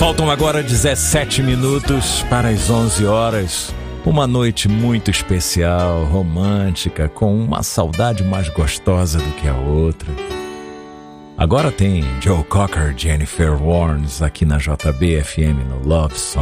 Faltam agora 17 minutos para as 11 horas. Uma noite muito especial, romântica, com uma saudade mais gostosa do que a outra. Agora tem Joe Cocker, Jennifer Warnes aqui na JB FM no Love Song.